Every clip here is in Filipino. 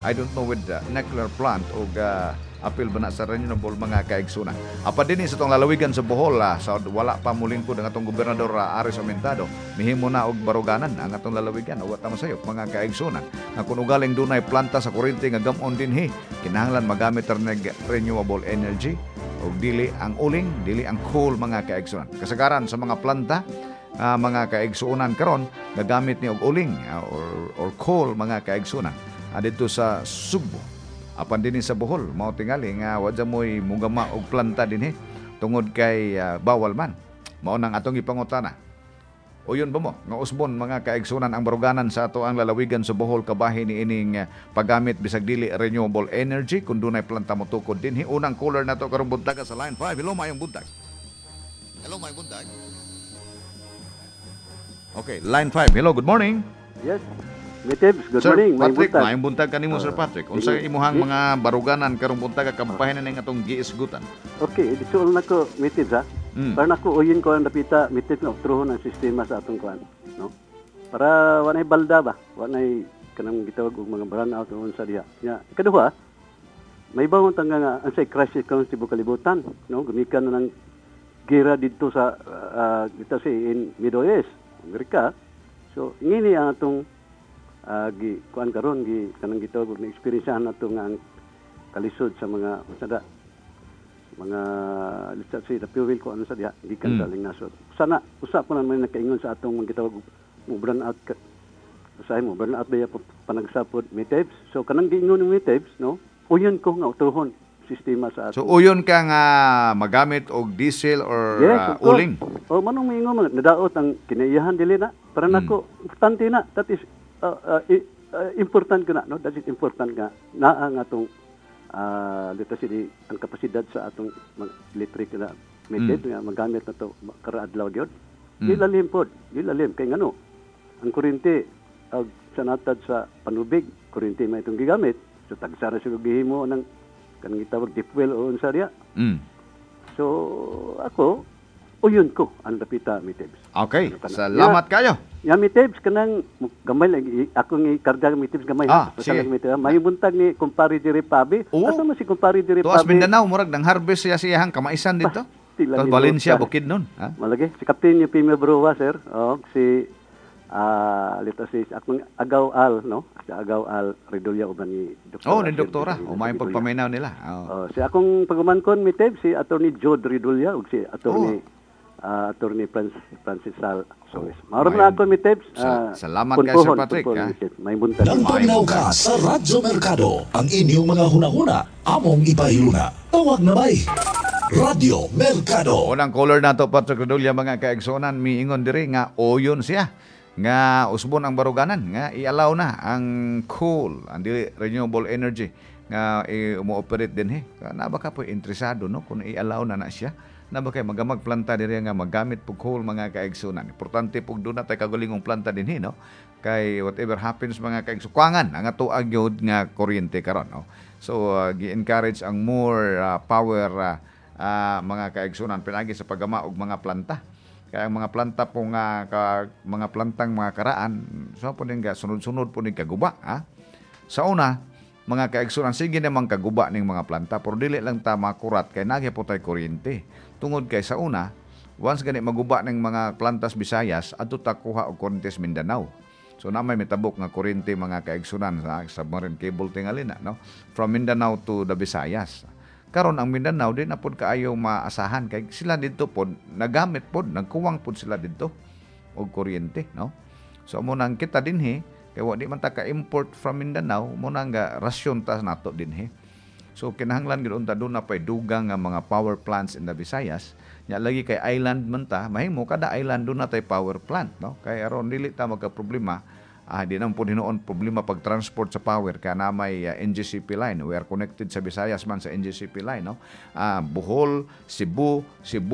I don't know with the nuclear plant o apil ba na sa renewable mga kaigsunan. Apa din sa tong lalawigan sa Bohol sa wala pa mulingkod ang atong gobernador Aris Aumentado, mihimo na og baruganan ang atong lalawigan o tama sayop mga kaigsunan. Nga kun ugaling dunay planta sa kuryente nga gamon dinhi, kinahanglan magamit ang renewable energy o dili ang uling, dili ang coal mga kaigsunan. Kasagaran sa mga planta mga kaigsunan karon gagamit ni og uling or coal mga kaigsunan. Dito sa Subo apan din sa Bohol mao tingali nga wadya moy mugama og planta dinhi tungod kay bawal man mao nang atong ipangutana uyon ba mo nga usbon mga kaigsunan ang baruganan sa ato ang lalawigan sa Bohol kabahin ni ining paggamit bisag dili renewable energy kun dunay planta mo tukod dinhi. Unang caller nato karong buntag sa line 5. Hello mayong buntag. Hello mayong buntag. Okay, line 5. Hello, good morning. Yes. Mitibs, good Sir morning. Patrick, maayong buntag kanimo Sir Patrick. Unsa imuhang yes. mga baruganan karong buntag kampahinan ning atong giisgutan? Okay, disuol na ko Mitibs ha. Para nako uyin ko ang napita Mitibs nga truhon ang sistema sa atong kuan, no? Para wanay balda ba? Wanay kanang gitawag og mga brownout o unsa diha. Nya, ikaduha, may bawon tanga nga ang say crisis karon sa tibuok kalibutan, no? Gumikan na ng gera dito sa dito in Middle East, Amerika. So, ngini ang atong gi kuan karon gi kanang gitawag og na-experiencehan nato nga ang kalisod sa mga usada mga let's say the fuel ko ano sa diha gikan sa nasod. Sana usa po naman nakaingon sa atong mga gitawag mo burn out usahay mo burn out ba panagsapod Mitibs. So kanang giingon ni Mitibs, no, uyon ko nga utuhon sistema sa So ato. uyon ka nga magamit og diesel or Yes, uling. O manong mingon mga nadaot ang kinaiyahan dili na para nako importante na that is important ka na, no? That is important nga na ang atong dito si ang kapasidad sa atong electric na method nga magamit na to karaadlaw gyud. Dilalim pod, dilalim kay ngano ang kuryente sa natad sa panubig, kuryente may itong gigamit. So tagsara siguro gihimo ng kanang gitawag deep well o unsa diha. So ako uyon ko ang lapita Mitibs. Okay, salamat kayo. Ya Mitibs kanang gamay lagi akong ikarga Mitibs gamay ha. Sige. May buntag ni kumpare diri Pabi. Asa man si kumpare diri Tuas Pabi? Mindanao murag nang harvest siya siyang kamaisan dito. Tuas Valencia Bukidnon, ha? Malagi si Captain ni Pime Browa sir. Si lito si akong Agaw Al, no? Si Agaw Al Redolia uban ni Doktora. Oh, ni doktora. O may pagpaminaw nila. Si akong pagumankon Mitibs si Attorney Jod Redolia ug si Attorney Francis Sal Solis. Maram na ako Mitibs. Salamat kay Sir Patrick. May buntag. Nagpaminaw ka sa Radyo Mercado. Ang inyong mga hunahuna, among ipahiluna. Tawag na bay. Radyo Mercado. Unang caller nato Patrick Redolia mga kaigsonan miingon diri nga oyon siya nga usbon ang baruganan nga i-allow na ang coal ang renewable energy nga umo-operate din na baka po interesado no kung i-allow na siya na ba kay magamag planta diri nga magamit pug coal mga kaigsunan. Importante pug do na tay kagulingong planta dinhi no. Kay whatever happens mga kaigsukangan ang ato agyod nga kuryente karon no. So gi-encourage ang more power mga kaigsunan pinagi sa paggama og mga planta. Kaya ang mga planta po nga mga plantang mga karaan so po ning sunod-sunod po ning kaguba ha. Sa una mga kaigsunan sige namang kaguba ning mga planta pero dili lang ta makurat kay nagi po tay kuryente. Tungod kay sa una, once gani maguba ng mga plantas Visayas, adto ta kuha og kuryente sa Mindanao. So na may mitabok nga kuryente mga kaigsunan sa submarine cable tingali na no, from Mindanao to the Visayas. Karon ang Mindanao di na pod kaayo maasahan kay sila didto pod nagamit pod, nagkuwang pod sila didto og kuryente no. So mo nang kita dinhi kay wa di man ta ka-import from Mindanao, mo nang rasyon ta nato dinhi. So kinahanglan gid unta do na pay dugang nga mga power plants in the Visayas. Nya lagi kay island man ta, mahimo kada island do na tay power plant no. Kay aron dili ta magka problema. Di na po hinoon problema pag transport sa power kaya na may NGCP line. We are connected sa Visayas man sa NGCP line no. Bohol, Cebu,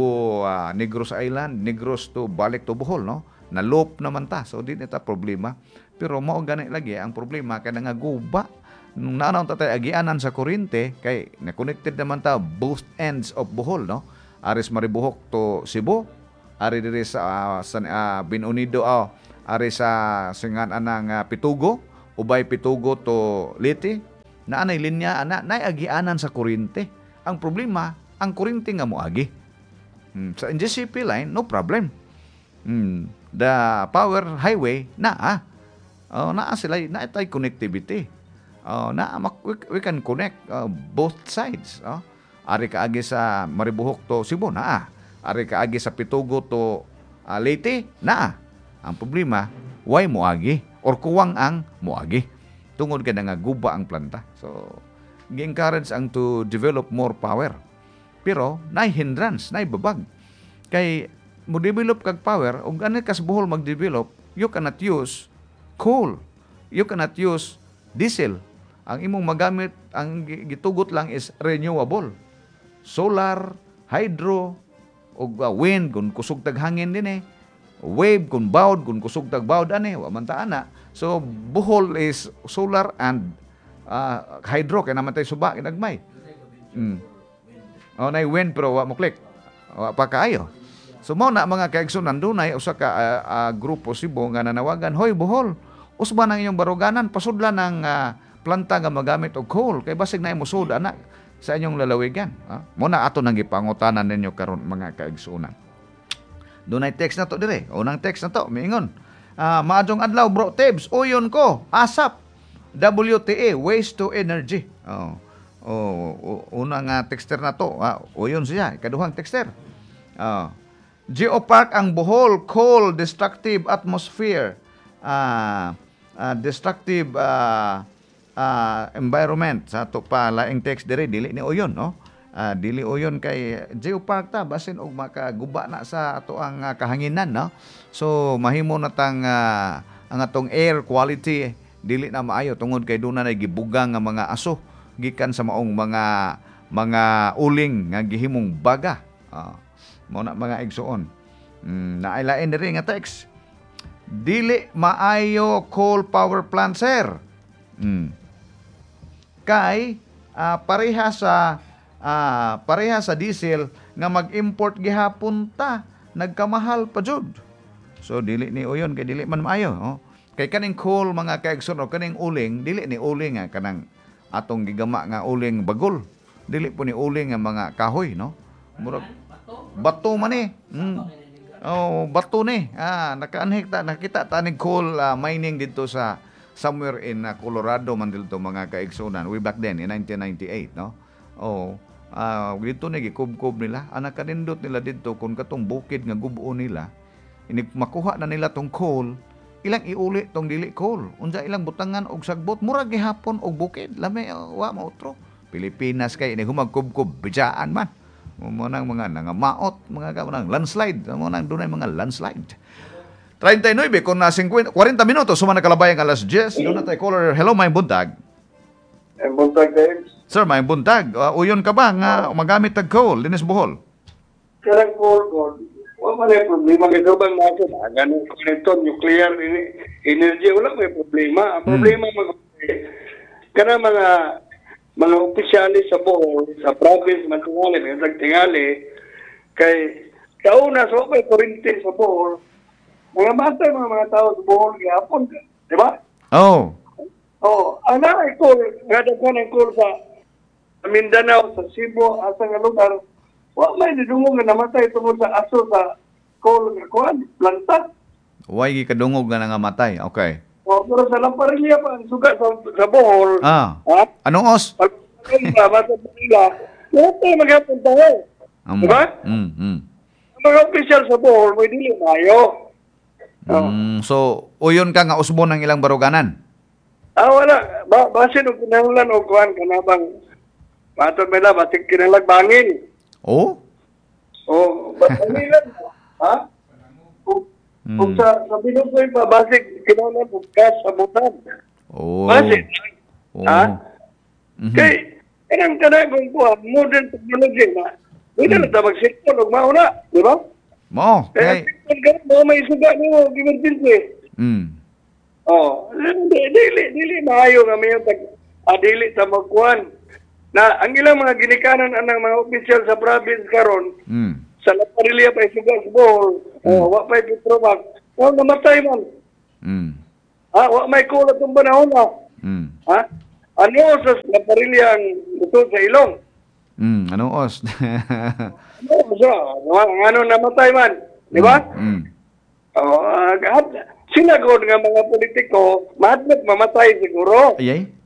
Negros Island, Negros to balik to Bohol no. Na loop naman ta. So di ta problema. Pero mao gani lagi ang problema kay nga guba nung naanaw tatay agianan sa kuryente kay na-connected naman ta both ends of Bohol no. Aris Maribohok to Cebu, ari diri sa Binunido ari sa singan anang Pitugo, ubay Pitugo to Liti, na anay linya ana naagianan sa kuryente. Ang problema, ang kuryente nga moagi. Sa NGCP line, no problem. The power highway naa. Naa sila na itay connectivity. We can connect both sides. Ari kaagi sa Maribohok to Cebu naa. Ari kaagi sa Pitugo to Leyte naa. Ang problema, why moagi or kuwang ang moagi. Tungod ka na nga guba ang planta. So, gi-encourage ang to develop more power. Pero, naay hindrance, naay babag. Kay, mo develop kag power, o ganit kas Bohol mag-develop, you cannot use coal. You cannot use diesel. Ang imong magamit, ang gitugot lang is renewable. Solar, hydro, o wind, kung kusog tag hangin din wave, kung bawd, kung kusog tag bawd wa man ta ana. So, Bohol is solar and hydro, kaya naman tayo suba, kinagmay. Na wind, pero wa mo click. Wa pa kaayo. So, mo na mga kaigsunan, dunay usa ka grupo Cebu nga nanawagan, hoy Bohol, usba ng inyong baruganan, pasudla ng planta nga magamit og coal, kay basig na imusud ana sa inyong lalawigan. Mo na ato nang gipangutanan ninyo karon mga kaigsunan. Dunay text na to dire. Unang text na to, miingon. Maadtong adlaw bro Tebs, uyon ko, ASAP, WTE, waste to energy. Unang texter na to, uyon siya, ikaduhang texter. Geopark ang Bohol, coal, destructive atmosphere, destructive environment. Sa to pa laing text dire, dili ni uyon, no? Dili uyon kay Geopark ta basin og makaguba na sa ato ang kahanginan, no? So mahimo na tang ang atong air quality dili na maayo tungod kay dunay gibugang nga mga aso gikan sa maong mga uling nga gihimong baga. Mo na mga igsuon. Naailain diri nga text. Dili maayo coal power plant, sir. Kay pareha sa diesel nga mag-import gihapon ta, nagkamahal pa jud. So dili ni uyon kay dili man maayo. Kay kaning coal mga kaigsoon o kaning uling, dili ni uling nga kanang atong gigama nga uling bagol. Dili po ni uling nga mga kahoy, no? Murag bato man bato ni. Nakita ta ning coal mining dito sa somewhere in Colorado man dito mga kaigsunan. Way back then in 1998, no? Dito na gikubkob nila, anak kanindot nila dito kung katong bukid nga gubuo nila, makuha na nila tong coal, ilang iuli tong dili coal, unsa ilang butangan og sagbot, murag gihapon og bukid, lami wa mautro. Pilipinas kay ini humagkubkob bijaan man. Mo nang mga nangamaot, mga kanang landslide, mo nang dunay mga landslide. 39 kung na 40 minutos suma na kalabayan alas 10. Doon na tayo caller. Hello, may buntag. Buntag, Dave. Sir, may buntag. Uyon ka ba nga magamit tag coal dinis Bohol? Karang coal. Wala may problema kay bang natin. Ganun ito, nuclear energy, wala may problema. Ang problema kana mga opisyalis sa Bohol, sa province man tingali, kay kauna sa may kuryente sa Bohol, mga matay mga tao sa Bohol gihapon, di ba? Ang naay coal, gadagan ang coal sa Mindanao, sa Cebu, asa nga lugar, wa may nidungog nga namatay tungod sa aso sa coal nga kuan, planta. Way kadungog nga nangamatay. Okay. Pero sa Lamparilla pa ang suga sa Bohol. Anong os? Basta nila, lahat tayo maghapon tayo. Diba? Ang mga opisyal sa Bohol, may dili mayo. So, uyon ka nga usbon ng ilang baruganan? Wala. Base nung kinahanglan o kuhan ka na bang matod may basig kinalagbangin. Bangin ha? Kung sa binukoy pa, basig kinahanglan o gas sa butan. Basig. Kay, kanang kung kuhan, modern technology na, hindi na magsikon o mauna. Di ba? Kaya sikon ka, may suga mo, emergency. Dili maayo nga may dili ta magkuhan. Na ang ilang mga ginikanan anang mga opisyal sa province karon, sa Lamparilla pa isugas Bohol, wa pa Petromac, namatay man. Wa may kulat ng panahon na. Ano sa naparilyang ito sa ilong? Anong os? Ano sa? Ano namatay man? Di ba? Sinagod nga mga politiko, mahadlok mamatay siguro. Ayay?